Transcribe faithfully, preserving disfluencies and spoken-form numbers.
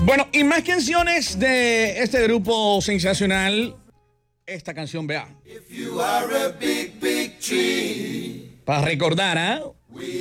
Bueno, y más canciones de este grupo sensacional. Esta canción, vea. Para recordar, ¿ah? ¿eh?